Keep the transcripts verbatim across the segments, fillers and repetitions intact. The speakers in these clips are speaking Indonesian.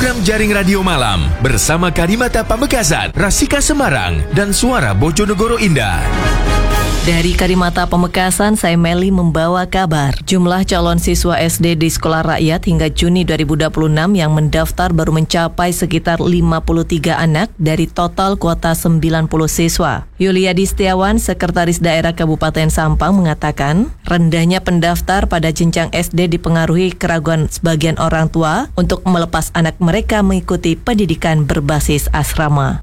Program Jaring Radio Malam bersama Karimata Pamekasan, Rasika Semarang, dan Suara Bojonegoro Indah. Dari Karimata Pamekasan, saya Meli membawa kabar. Jumlah calon siswa S D di sekolah rakyat hingga Juni dua ribu dua puluh enam yang mendaftar baru mencapai sekitar lima puluh tiga anak dari total kuota sembilan puluh siswa. Yuliadi Setiawan, Sekretaris Daerah Kabupaten Sampang, mengatakan rendahnya pendaftar pada jenjang S D dipengaruhi keraguan sebagian orang tua untuk melepas anak mereka mengikuti pendidikan berbasis asrama.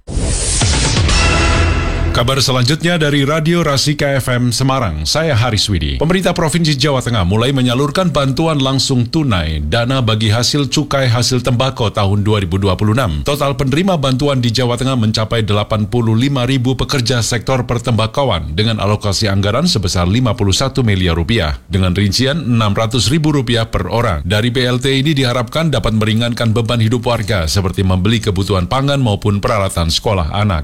Kabar selanjutnya dari Radio Rasika F M Semarang, saya Haris Widi. Pemerintah Provinsi Jawa Tengah mulai menyalurkan bantuan langsung tunai dana bagi hasil cukai hasil tembakau tahun dua ribu dua puluh enam. Total penerima bantuan di Jawa Tengah mencapai delapan puluh lima ribu pekerja sektor pertembakauan dengan alokasi anggaran sebesar lima puluh satu miliar rupiah dengan rincian enam ratus ribu rupiah per orang. Dari B L T ini diharapkan dapat meringankan beban hidup warga seperti membeli kebutuhan pangan maupun peralatan sekolah anak.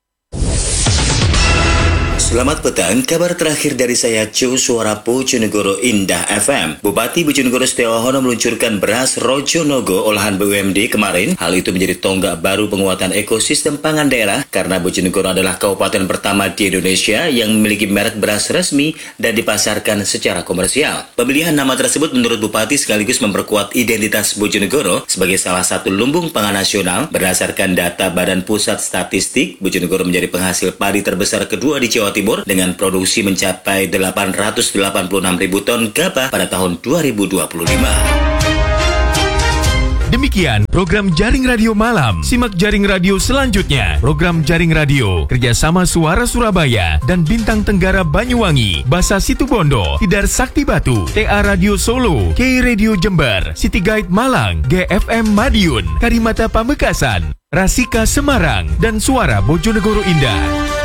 Selamat petang, kabar terakhir dari saya Cu Suara Bojonegoro Indah F M. Bupati Bojonegoro Setiawahono meluncurkan beras Rojonogo olahan B U M D kemarin. Hal itu menjadi tonggak baru penguatan ekosistem pangan daerah karena Bojonegoro adalah kabupaten pertama di Indonesia yang memiliki merek beras resmi dan dipasarkan secara komersial. Pemilihan nama tersebut menurut Bupati sekaligus memperkuat identitas Bojonegoro sebagai salah satu lumbung pangan nasional. Berdasarkan data Badan Pusat Statistik, Bojonegoro menjadi penghasil padi terbesar kedua di Jawa Timur dengan produksi mencapai delapan ratus delapan puluh enam ribu ton gabah pada tahun dua ribu dua puluh lima. Demikian program Jaring Radio Malam. Simak Jaring Radio selanjutnya. Program Jaring Radio kerjasama Suara Surabaya dan Bintang Tenggara Banyuwangi, Basa Situbondo, Tidar Sakti Batu, T A Radio Solo, K Radio Jember, City Guide Malang, G F M Madiun, Karimata Pamekasan, Rasika Semarang, dan Suara Bojonegoro Indah.